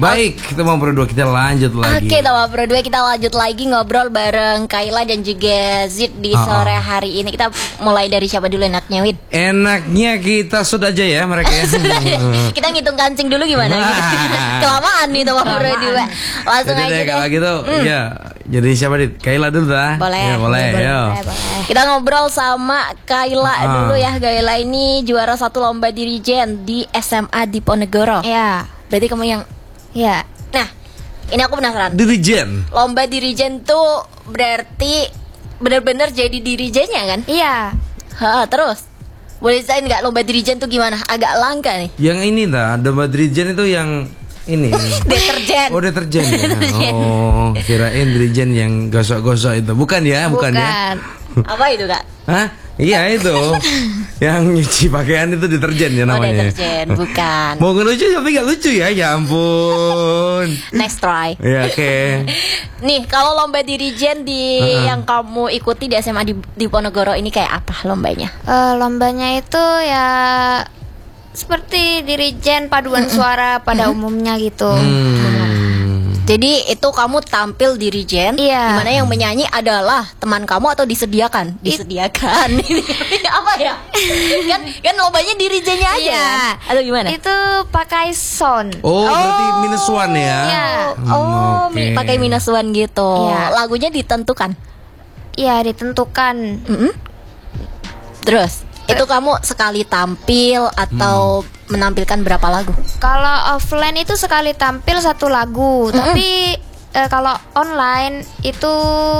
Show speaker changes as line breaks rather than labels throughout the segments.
Baik, kita mau berdua, kita lanjut lagi.
Oke, kita berdua kita lanjut lagi ngobrol bareng Kayla dan juga Zid di sore hari ini. Kita mulai dari siapa dulu enaknya, Wid?
Enaknya kita shoot aja ya mereka ya.
Kita ngitung kancing dulu gimana? Kelamaan nih sama berdua. Langsung
Jadi
aja deh.
kalau gitu, ya. Jadi siapa dit? Kayla dulu dah.
Boleh.
Ya, boleh. Yo.
Kita ngobrol sama Kayla dulu ya. Kayla ini juara 1 lomba dirijen di SMA Diponegoro.
Ya,
Berarti kamu yang
ya.
Nah, ini aku penasaran.
Dirijen.
Lomba dirijen tuh berarti bener-bener jadi dirijennya kan?
Iya.
Terus boleh ceritain nggak lomba dirijen tuh gimana? Agak langka nih.
Yang ini dah, lomba dirijen itu yang ini.
Deterjen.
Oh, deterjen ya. Oh, kirain dirijen yang gosok-gosok itu. Bukan ya, bukan ya.
Apa itu kak?
Hah? Iya itu. Yang nyuci pakaian itu deterjen ya
Oh
namanya.
deterjen, bukan.
Mau ngelucu tapi gak lucu ya, ya ampun.
Next try.
Ya oke.
Nih kalau lomba dirijen di yang kamu ikuti di SMA di Ponegoro ini kayak apa lombanya?
Lombanya itu ya seperti dirijen paduan suara pada umumnya gitu.
Jadi itu kamu tampil dirijen,
Iya.
dimana yang menyanyi adalah teman kamu atau disediakan? Disediakan. Apa ya? kan lombanya dirijennya aja.
Iya.
Kan? Atau gimana?
Itu pakai sound.
Oh, berarti minus one ya?
Iya.
Oke.
Pakai minus one gitu.
Iya.
Lagunya ditentukan.
Iya, ditentukan.
Terus itu kamu sekali tampil atau menampilkan berapa lagu?
Kalau offline itu sekali tampil 1 lagu, tapi kalau online itu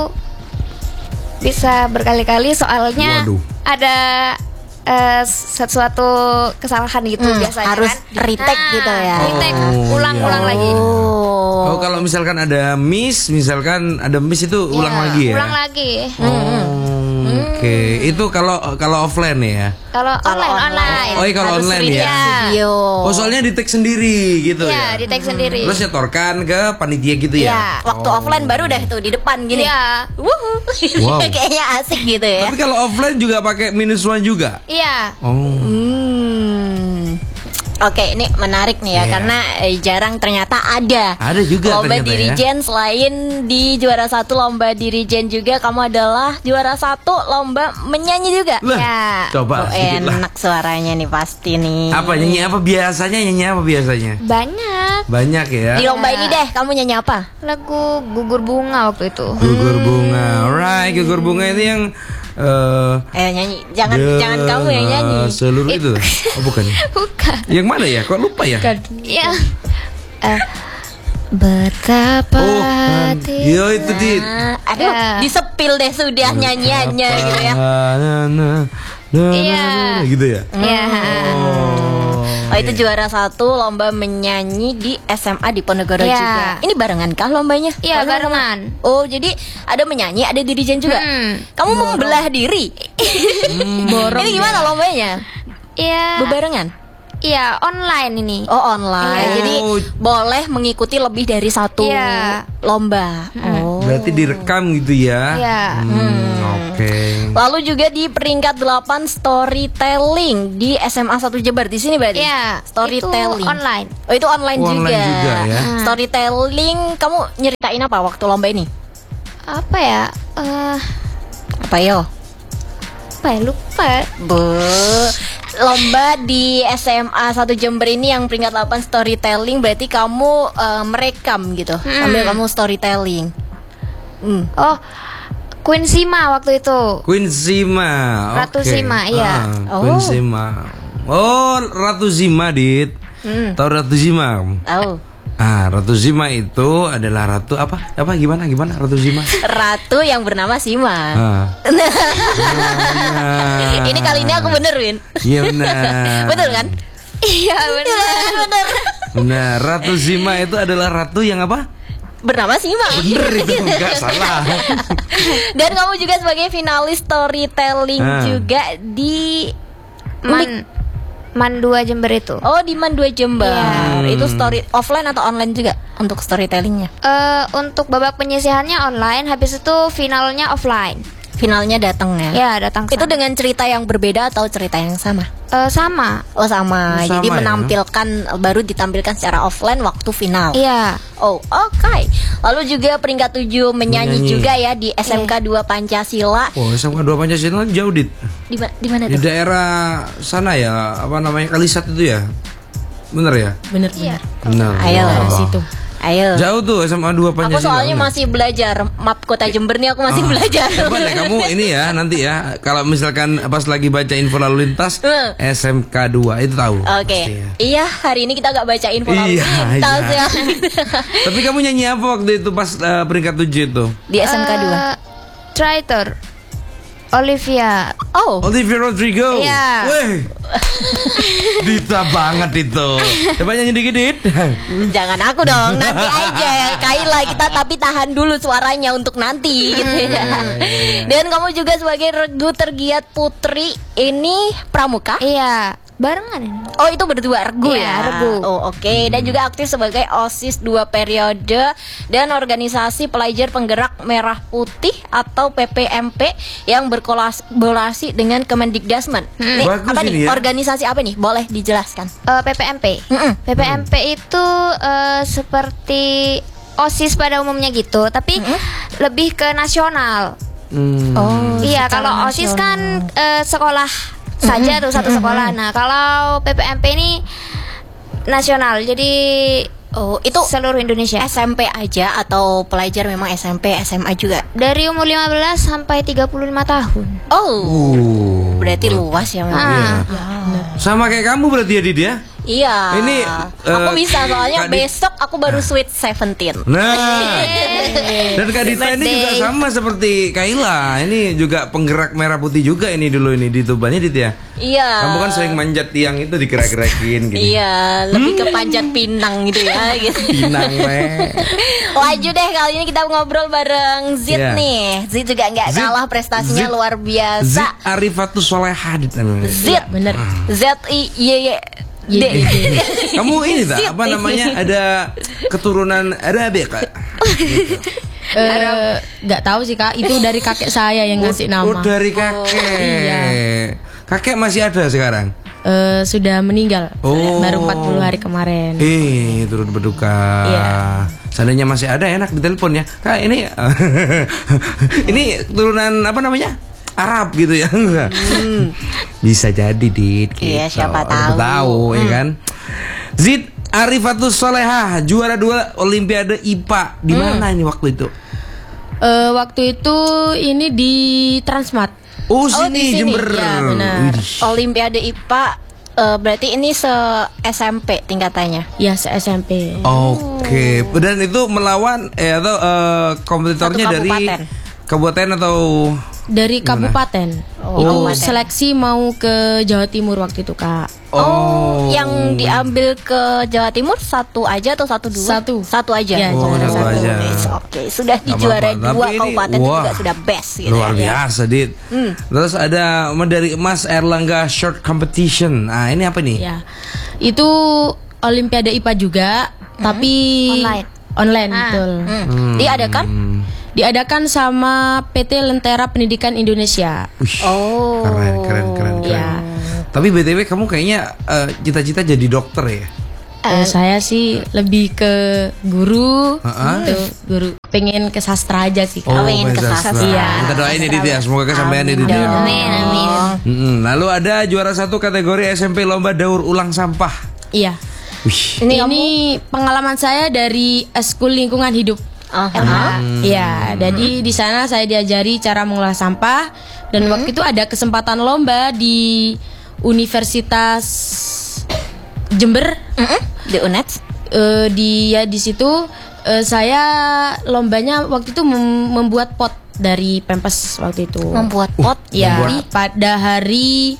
bisa berkali-kali soalnya
Waduh.
ada sesuatu kesalahan gitu biasanya
harus
kan.
retake gitu ya.
Retake, ulang-ulang lagi.
Oh, kalau misalkan ada miss itu ulang lagi ya?
Ulang lagi.
Oke, itu kalau offline ya.
Kalau online.
Oh, iya, kalau
Harus
online ya.
video.
Oh, soalnya di tag sendiri gitu
Iya,
ya.
di tag sendiri.
Terus nyetorkan ke panitia gitu ya.
Iya.
Waktu offline baru deh tuh di depan gini.
Iya.
Wuhu.
Wow.
Kayaknya asik gitu ya.
Tapi kalau offline juga pakai minus one juga.
Iya.
Oh.
Oke, ini menarik nih ya
Iya.
karena jarang ternyata ada.
Ada juga
lomba
ternyata ya.
dirijen selain di juara 1 lomba dirijen juga kamu adalah juara 1 lomba menyanyi juga.
Lah,
Ya.
coba sedikit lah.
Enak suaranya nih pasti nih.
Apa nyanyi apa biasanya?
Banyak
Banyak ya.
Di lomba ini deh kamu nyanyi apa?
lagu gugur bunga waktu itu.
Gugur bunga. Alright, gugur bunga itu yang
Nyanyi. Jangan kamu yang nyanyi.
seluruh itu. Oh, bukan.
Bukan.
Yang mana ya? Kok lupa ya?
Iya. Betapa hati.
Yo itu di
Aduh,
Ya.
disepil deh sudah nyanyiannya gitu ya.
Iya.
Gitu ya.
Ya.
Oh itu juara 1 lomba menyanyi di SMA di Ponegoro
Iya.
juga. Ini barengan kah lombanya?
Iya, barengan.
Oh jadi ada menyanyi, ada dirijen juga. Kamu membelah diri. Ini gimana lombanya?
Iya.
Bebarengan?
Iya, online ini.
Oh online.
Iya.
Jadi
Oh.
boleh mengikuti lebih dari 1
Iya.
lomba. Oh.
Berarti direkam gitu ya.
Iya.
Oke.
Lalu juga di peringkat 8 storytelling di SMA 1 Jember. Di sini berarti.
Iya.
Storytelling.
Itu online.
Oh itu online,
Online juga ya.
Storytelling, kamu nyeritain apa waktu lomba ini?
Apa ya?
Apa yo?
Apa ya? Lupa.
Lomba di SMA 1 Jember ini yang peringkat 8 storytelling berarti kamu merekam gitu. Sambil kamu storytelling.
Oh, Queen Sima waktu itu.
Queen Sima.
Ratu
oke.
Sima, iya.
Queen Sima. Oh, Ratu Sima, Dit. Tahu Ratu Sima?
Oh.
Ratu Sima itu adalah ratu apa? Gimana Ratu Sima?
Ratu yang bernama Sima. Ini kali ini aku bener, Win.
Iya benar.
Betul kan?
Iya, benar.
Bener.
Nah, Ratu Sima itu adalah ratu yang apa?
Bernama Sima.
Bener itu, enggak salah.
Dan kamu juga sebagai finalis storytelling juga di
Man 2 Jember itu.
Oh di Man 2 Jember.
Iya.
Itu story offline atau online juga untuk storytellingnya?
Untuk babak penyisihannya online, habis itu finalnya offline.
finalnya datang ya.
Ya, datang
Itu
sana.
dengan cerita yang berbeda atau cerita yang sama?
Sama.
Oh sama.
Sama
Jadi
ya?
menampilkan baru ditampilkan secara offline waktu final.
Iya.
Oh, oke. Lalu juga peringkat 7 menyanyi
Menyanyi.
juga ya di SMK 2 Pancasila.
Oh, SMK 2 Pancasila jauh dit.
Di mana
Di
tuh?
daerah sana ya, apa namanya, Kalisat itu ya. Bener ya?
Bener.
Bener.
Ayo.
Wah.
Situ.
Ayo.
Jauh tuh SMA 2 Pancasila.
Aku soalnya
bener.
masih belajar map Kota Jember nih, aku masih belajar.
Coba deh kamu ini ya nanti ya, kalau misalkan pas lagi baca info lalu lintas SMK 2 itu tahu.
Oke.
pasti ya.
Iya, hari ini kita gak baca info lalu
Iya,
lintas
iya.
ya.
Tapi kamu nyanyi apa waktu itu pas peringkat 7 itu?
Di SMK 2.
Traitor. Olivia.
Oh.
Olivia Rodrigo.
Iya.
Weh. Dita banget itu. Coba nyanyi dikit dit.
Jangan aku dong, nanti aja Kaila kita, tapi tahan dulu suaranya untuk nanti gitu ya. Dan kamu juga sebagai regu tergiat putri ini pramuka?
Iya. Barengan ini.
Oh itu berdua regu
Iya,
ya?
regu.
Oh oke. Dan juga aktif sebagai OSIS 2 periode dan organisasi pelajar penggerak merah putih atau PPMP yang berkolaborasi dengan Kemendikdasmen. Nih,
Bagus
apa
ini
nih?
ya.
Organisasi apa nih? Boleh dijelaskan?
PPMP. PPMP itu seperti OSIS pada umumnya gitu, tapi lebih ke nasional.
Oh,
Iya,
secara
kalau OSIS kan
nasional.
sekolah saja tuh satu sekolah. Nah, kalau PPMP ini nasional. Jadi
itu
seluruh Indonesia.
SMP aja atau pelajar memang SMP, SMA juga?
Dari umur 15 sampai 35 tahun.
Oh, berarti luas ya memang.
Sama kayak kamu berarti ya Dit ya?
Iya.
Ini,
aku bisa soalnya
Kak Dit-
besok aku baru sweet 17.
Nah, dan Kak Dita ini juga
Birthday.
sama seperti Kaila. Ini juga penggerak merah putih juga ini dulu ini di tubannya Dit ya.
Iya.
Kamu kan sering manjat tiang itu digerak-gerakin gitu.
Iya, lebih ke panjat pinang gitu ya gitu.
Pinang weh.
Laju deh, kali ini kita ngobrol bareng Zid
Iya.
nih. Zid juga nggak
Zid-
kalah prestasinya
Zid-
luar
Zid
biasa.
Arifatus Solehah Dit.
Zid,
Bener.
Z-I-Y-Y D.
Kamu ini tak
Zid.
apa namanya, ada keturunan Arab Kak?
Nggak tahu sih Kak, itu dari kakek saya yang ngasih nama.
Oh, dari kakek.
iya.
Kakek masih ada sekarang?
Sudah meninggal.
Oh.
Baru 40 hari kemarin.
Turut berduka.
Iya.
Seandainya masih ada enak ditelepon ya. Kak ini ini turunan apa namanya? Arab gitu ya. Bisa jadi Dit gitu.
Iya, siapa tahu.
Ya kan. Zid Arifatus Solehah juara 2 Olimpiade IPA. Di mana ini waktu itu?
Waktu itu ini di Transmart.
Oh,
di
sini
sini.
Jember.
Iya, benar.
Widih.
Olimpiade IPA berarti ini se SMP tingkatannya.
Ya, se-SMP.
Oke, dan itu melawan atau kompetitornya
Satu
dari
kabupaten.
kabupaten atau
Dari kabupaten.
Oh,
Itu
kabupaten.
seleksi mau ke Jawa Timur waktu itu, Kak.
Oh, yang diambil ke Jawa Timur satu aja atau satu dua?
Satu.
aja.
Ya,
Oh,
juara
satu
satu.
aja.
Oke, sudah di
Nggak
juara
apa-apa.
dua
Tapi ini,
kabupaten itu
wah,
juga sudah best gitu
luar
ya.
biasa, Dit. Terus ada medali emas Erlangga Short Competition. Nah, ini apa nih?
Ya. Itu Olimpiade IPA juga, tapi online betul.
Diadakan?
Diadakan sama PT Lentera Pendidikan Indonesia.
Wih,
Oh.
keren.
Ya.
Tapi BTW kamu kayaknya cita-cita jadi dokter ya?
Saya sih lebih ke guru,
Heeh.
gitu. Guru pengen ke sastra aja sih. Kak.
pengen ke
sastra.
sastra.
Iya. Kita doain ya Dit ya, semoga kesampaian ya Dit ya.
Amin.
Lalu ada juara 1 kategori SMP Lomba Daur Ulang Sampah.
Iya.
Wih.
Ini pengalaman saya dari Eskul Lingkungan Hidup. Iya, jadi di sana saya diajari cara mengolah sampah dan waktu itu ada kesempatan lomba di Universitas Jember.
Di UNED?
Di situ saya lombanya waktu itu membuat pot dari pempes waktu itu.
Membuat pot.
Ya, pada hari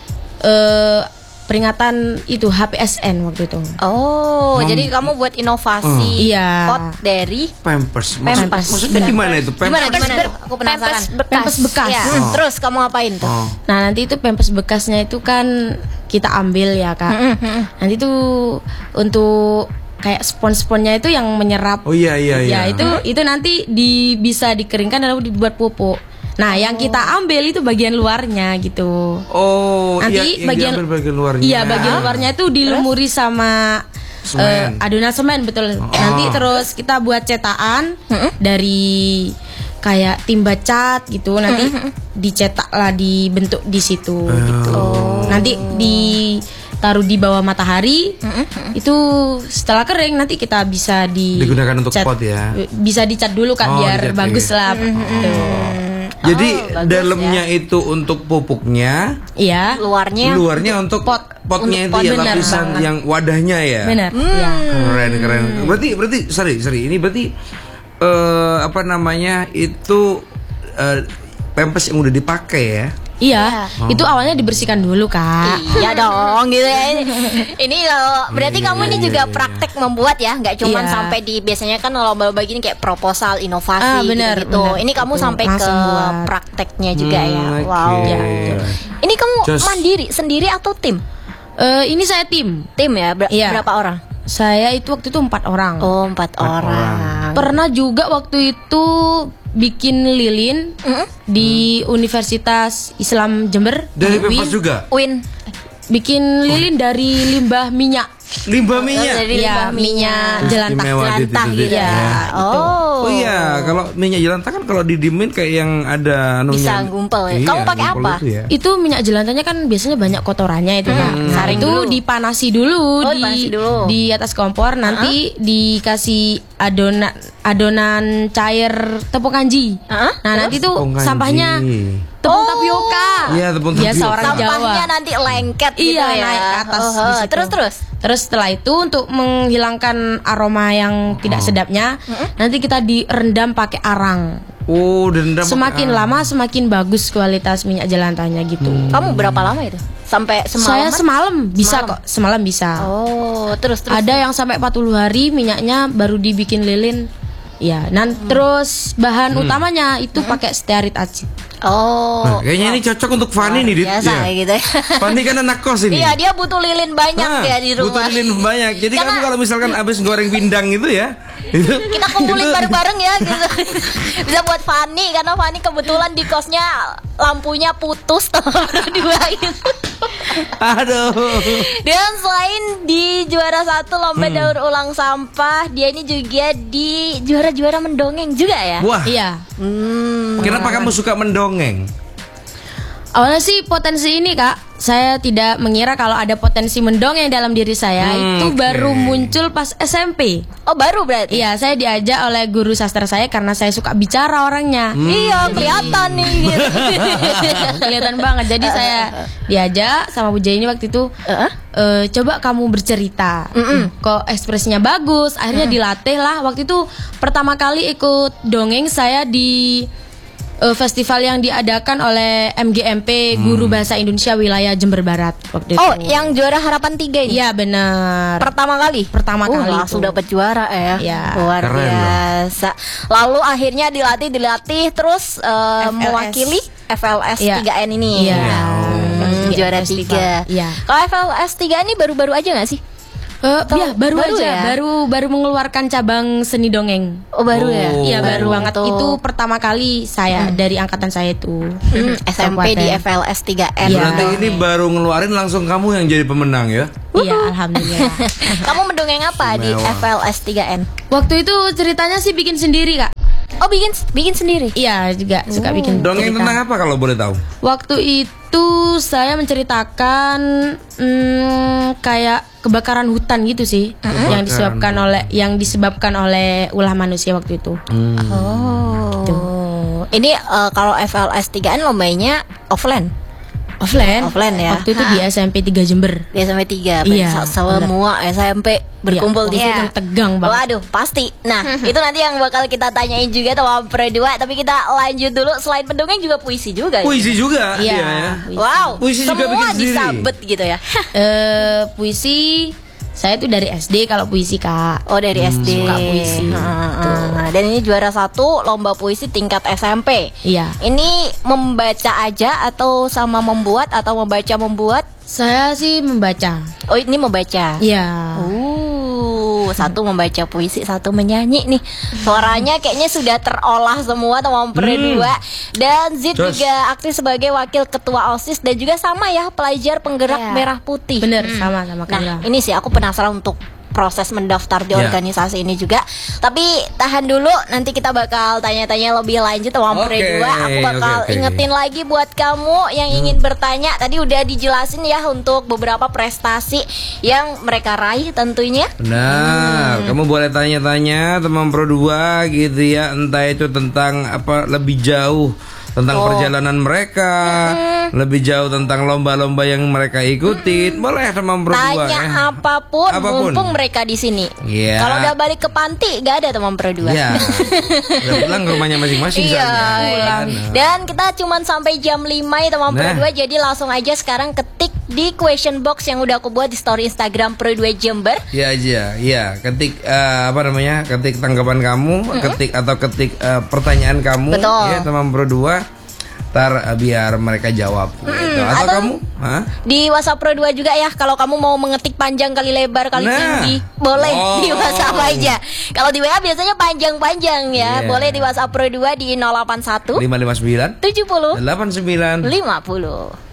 peringatan itu HPSN waktu itu.
Oh, jadi kamu buat inovasi
Iya.
pot dari
Pampers.
Pampers.
Maksudnya gimana itu?
gimana tuh? Aku penasaran.
Pempes bekas.
Ya. Terus kamu apain tuh?
Oh.
Nah, nanti itu pempes bekasnya itu kan kita ambil ya, Kak. Nanti itu untuk kayak spon-sponnya itu yang menyerap.
Oh iya.
Ya, itu nanti bisa dikeringkan lalu dibuat pupuk. Nah, yang kita ambil itu bagian luarnya gitu.
Oh,
Nanti
yang diambil bagian luarnya.
Iya, bagian luarnya itu dilumuri sama
Semen.
adonan semen, betul. Nanti terus kita buat cetakan dari kayak timba cat gitu. Nanti dicetak lah, dibentuk di situ gitu. Nanti ditaruh di bawah matahari. Itu setelah kering nanti kita bisa
digunakan untuk
cat.
pot ya.
Bisa dicat dulu kan biar
dicat,
bagus
iya.
lah. Gitu.
Jadi
bagus
dalamnya itu untuk pupuknya,
Iya.
Luarnya
untuk potnya
Untuk
itu ya,
pot, benar
lapisan
banget.
yang wadahnya ya.
Benar. Iya.
Keren. Berarti sorry. Ini berarti apa namanya? Itu pampers yang udah dipakai ya.
Iya, itu awalnya dibersihkan dulu, Kak.
Iya dong gitu ya. Ini kalau berarti kamu ini juga praktek membuat ya, nggak cuma
Iya.
sampai di biasanya kan lomba-lomba gini kayak proposal inovasi
Benar,
gitu.
benar.
Ini kamu
Betul.
sampai ke
Langsung buat.
prakteknya juga ya.
Oke.
Wow.
Ya.
Ini kamu
Just-
mandiri sendiri atau tim?
Ini saya tim.
Tim ya.
Iya.
Berapa orang?
Saya itu waktu itu 4 orang.
Oh, 4 orang.
Pernah juga waktu itu bikin lilin di Universitas Islam Jember.
Dari
UIN.
pampers juga.
Win.
Bikin lilin dari limbah minyak.
Limbah minyak.
Dari
Iya,
limbah minyak.
jelantah.
Istimewa
Jelantah
gitu
gitu ya.
Oh iya, kalau minyak jelantah kan kalau didiemin kayak yang ada
Bisa
anunya.
ngumpul ya.
Iya,
Kamu pakai
ngumpul
apa?
itu ya.
Itu minyak jelantahnya kan biasanya banyak kotorannya itu kan.
Saring
Itu
dulu.
dipanasi dulu,
Oh, dipanasi dulu.
di atas kompor. Nanti dikasih adonan cair tepung kanji.
Hah?
Nah, nanti tuh
Tepung kanji.
sampahnya tepung tapioka.
Iya, tepung
Biasa
tapioka.
orang Jawa.
Sampahnya nanti lengket gitu
Iya,
ya.
naik ke atas
Oh,
di situ.
Terus.
Terus setelah itu untuk menghilangkan aroma yang tidak sedapnya, nanti kita direndam pakai arang.
Oh, dendam.
Semakin lama semakin bagus kualitas minyak jelantahnya gitu.
Kamu berapa lama itu? Sampai
Saya
semalam?
semalam bisa kok, semalam bisa.
Oh, terus.
Ada yang sampai 40 hari minyaknya baru dibikin lilin. Ya, terus bahan utamanya itu pakai stearit acid.
Oh.
Nah, kayaknya ini cocok untuk Fanny nih, Dit.
Biasa
Ya.
kayak gitu ya.
Fanny kan anak kos ini.
Iya, dia butuh lilin banyak ya di rumah.
Butuh lilin banyak. Jadi
Karena-
kamu kalau misalkan habis goreng pindang gitu ya, itu
Kita kumpulin bareng-bareng ya gitu. Bisa buat Fanny karena Fanny kebetulan di kosnya lampunya putus berdua gitu.
Aduh.
Dan selain di juara 1 lomba daur ulang sampah, dia ini juga di juara-juara mendongeng juga ya.
Wah,
Iya.
kenapa kamu suka mendongeng?
Awalnya sih potensi ini, Kak. Saya tidak mengira kalau ada potensi mendongeng dalam diri saya. Itu
oke.
baru muncul pas SMP.
Oh, baru berarti.
Iya, saya diajak oleh guru sastra saya karena saya suka bicara orangnya.
Iya, kelihatan nih gitu.
Kelihatan banget. Jadi saya diajak sama Bu Jaini waktu itu. Coba kamu bercerita. Kok ekspresinya bagus. Akhirnya dilatih lah. Waktu itu pertama kali ikut dongeng saya di festival yang diadakan oleh MGMP Guru Bahasa Indonesia Wilayah Jember Barat waktu itu.
Oh, yang juara harapan 3 ini.
Iya benar.
Pertama kali.
Pertama kali
langsung
itu.
dapat juara ya.
Iya.
Luar
Keren loh.
biasa. Lalu akhirnya dilatih terus mewakili FLS
Iya.
3N ini.
Iya.
Juara
Festival.
3.
Iya.
Kalau FLS 3 ini baru-baru aja gak sih?
Iya, baru
baru
aja,
ya?
baru mengeluarkan cabang seni dongeng.
Oh, baru ya?
Oh.
Iya, baru banget.
Tuh.
Itu pertama kali saya dari angkatan saya itu.
SMP di
Kabupaten.
FLS 3N.
Iya.
Berarti ini baru ngeluarin langsung kamu yang jadi pemenang ya?
Iya, alhamdulillah.
Kamu mendongeng apa di
Mewah.
FLS 3N?
Waktu itu ceritanya sih bikin sendiri, Kak.
Oh, bikin sendiri.
Iya, juga suka bikin
Dongeng
cerita.
tentang apa kalau boleh tahu?
Waktu itu saya menceritakan kayak kebakaran hutan gitu sih, yang disebabkan oleh ulah manusia waktu itu.
Oh. Ini kalau FLS 3N lombanya offline. Offline ya.
Waktu itu di SMP 3 Jember.
Di SMP 3.
Iya,
Semua SMP berkumpul di
Iya,
situ.
itu tegang banget.
Waduh, pasti. Nah, itu nanti yang bakal kita tanyain juga sama Pre2. Tapi kita lanjut dulu. Selain mendongeng juga puisi juga. ya?
Puisi juga
Iya.
dia ya.
Wow.
Puisi juga bikin
semua
sendiri.
disabet gitu ya.
Puisi saya tuh dari SD kalau puisi, Kak.
Oh, dari SD.
Suka puisi.
Dan ini juara 1 lomba puisi tingkat SMP.
Iya.
Ini membaca aja atau sama membuat atau membaca membuat?
Saya sih membaca.
Oh, ini membaca.
Iya.
Satu membaca puisi, satu menyanyi nih. Suaranya kayaknya sudah terolah semua teman berdua. Dan Zid
Terus?
juga aktif sebagai wakil ketua OSIS dan juga sama ya pelajar penggerak
Iya.
merah putih.
Bener, sama Kamila.
Nah, ini sih aku penasaran untuk proses mendaftar di
Ya.
organisasi ini juga. Tapi tahan dulu, nanti kita bakal tanya-tanya lebih lanjut sama
Oke,
berdua. Aku bakal
oke.
ingetin lagi buat kamu yang ingin bertanya. Tadi udah dijelasin ya untuk beberapa prestasi yang mereka raih tentunya.
Benar, kamu boleh tanya-tanya teman Pro 2 gitu ya, entah itu tentang apa lebih jauh tentang perjalanan mereka, lebih jauh tentang lomba-lomba yang mereka ikutin. Boleh teman Pro 2
Tanya
ya.
apapun,
Apapun.
mumpung mereka di sini.
Iya.
Kalau udah balik ke panti, gak ada teman Pro 2.
Ya. Udah pulang ke rumahnya masing-masing
Iya,
soalnya.
iya.
Nah.
Dan kita cuman sampai jam 5 ya teman Pro
Nah.
2. Jadi langsung aja sekarang ketik di question box yang udah aku buat di story Instagram Pro 2 Jember.
Ya aja, ya ketik ketik tanggapan kamu, ketik pertanyaan kamu,
Betul.
ya teman Pro 2, biar mereka jawab. Gitu. Atau kamu,
Di WhatsApp Pro 2 juga ya. Kalau kamu mau mengetik panjang kali lebar kali
Nah.
tinggi, boleh
Wow.
di WhatsApp aja. Kalau di WA biasanya panjang-panjang ya.
Iya.
Boleh di WhatsApp Pro 2 di 081
559
70
89
50.